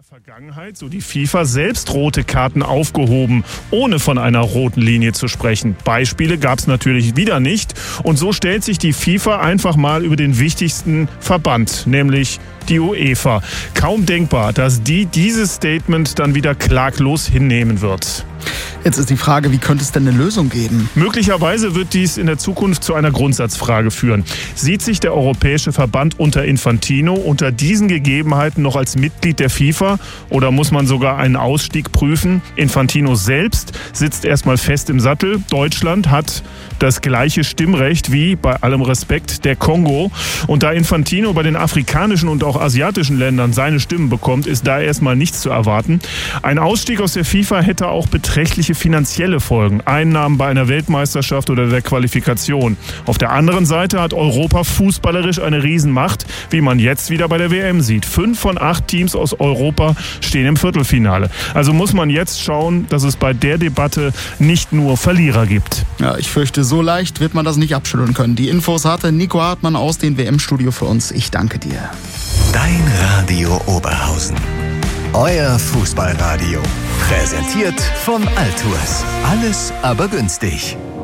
Vergangenheit, so die FIFA, selbst rote Karten aufgehoben, ohne von einer roten Linie zu sprechen. Beispiele gab es natürlich wieder nicht. Und so stellt sich die FIFA einfach mal über den wichtigsten Verband, nämlich die UEFA. Kaum denkbar, dass die dieses Statement dann wieder klaglos hinnehmen wird. Jetzt ist die Frage, wie könnte es denn eine Lösung geben? Möglicherweise wird dies in der Zukunft zu einer Grundsatzfrage führen. Sieht sich der Europäische Verband unter Infantino unter diesen Gegebenheiten noch als Mitglied der FIFA oder muss man sogar einen Ausstieg prüfen? Infantino selbst sitzt erstmal fest im Sattel. Deutschland hat das gleiche Stimmrecht wie, bei allem Respekt, der Kongo. Und da Infantino bei den afrikanischen und auch asiatischen Ländern seine Stimmen bekommt, ist da erstmal nichts zu erwarten. Ein Ausstieg aus der FIFA hätte auch beträchtliche finanzielle Folgen. Einnahmen bei einer Weltmeisterschaft oder der Qualifikation. Auf der anderen Seite hat Europa fußballerisch eine Riesenmacht, wie man jetzt wieder bei der WM sieht. 5 von 8 Teams aus Europa stehen im Viertelfinale. Also muss man jetzt schauen, dass es bei der Debatte nicht nur Verlierer gibt. Ja, ich fürchte, so leicht wird man das nicht abschütteln können. Die Infos hatte Nico Hartmann aus dem WM-Studio für uns. Ich danke dir. Dein Radio Oberhausen. Euer Fußballradio. Präsentiert von Altours. Alles aber günstig.